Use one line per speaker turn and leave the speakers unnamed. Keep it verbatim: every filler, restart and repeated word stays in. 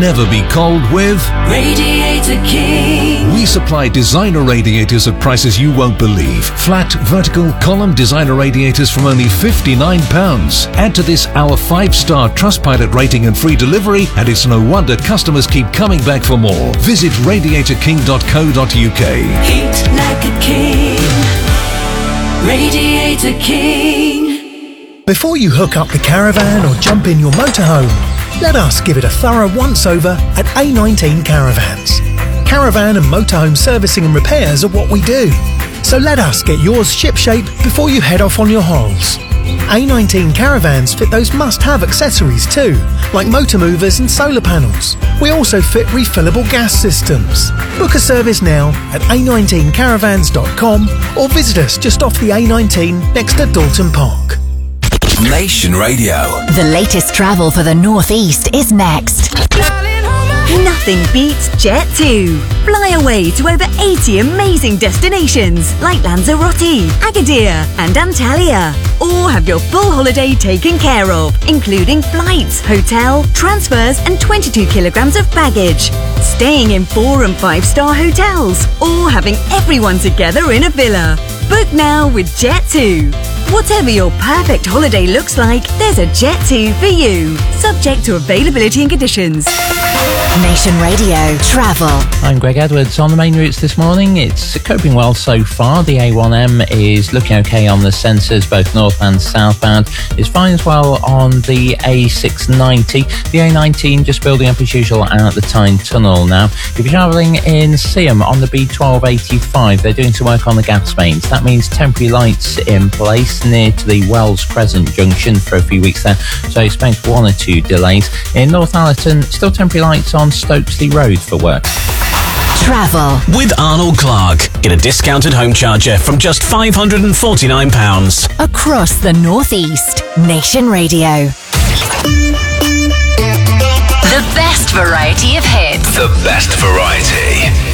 never be cold with
Radiator King.
We supply designer radiators at prices you won't believe. Flat, vertical, column designer radiators from only fifty-nine pounds. Add to this our five-star Trustpilot rating and free delivery, and it's no wonder customers keep coming back for more. Visit radiator king dot co dot uk.
Heat like a king. Radiator King.
Before you hook up the caravan or jump in your motorhome, let us give it a thorough once-over at A nineteen Caravans. Caravan and motorhome servicing and repairs are what we do. So let us get yours shipshape before you head off on your holes. A nineteen Caravans fit those must-have accessories too, like motor movers and solar panels. We also fit refillable gas systems. Book a service now at a nineteen caravans dot com or visit us just off the A nineteen next to Dalton Park.
Nation Radio.
The latest travel for the Northeast is next. Nothing beats Jet two. Fly away to over eighty amazing destinations like Lanzarote, Agadir and Antalya. Or have your full holiday taken care of, including flights, hotel, transfers and twenty-two kilograms of baggage. Staying in four and five star hotels or having everyone together in a villa. Book now with Jet two. Whatever your perfect holiday looks like, there's a Jet two for you. Subject to availability and conditions. Nation Radio Travel.
I'm Greg Edwards. On the main routes this morning, it's coping well so far. The A one M is looking okay on the sensors, both north and southbound. It's fine as well on the A six ninety. The A nineteen just building up as usual out the Tyne Tunnel now. If you're travelling in Seaham on the B twelve eighty-five, they're doing some work on the gas mains. That means temporary lights in place near to the Wells Crescent junction for a few weeks there, so expect one or two delays. In Northallerton, still temporary lights on Stokesley Road for work.
Travel
with Arnold Clark. Get a discounted home charger from just five hundred forty-nine pounds.
Across the Northeast. Nation Radio. The best variety of hits.
The best variety.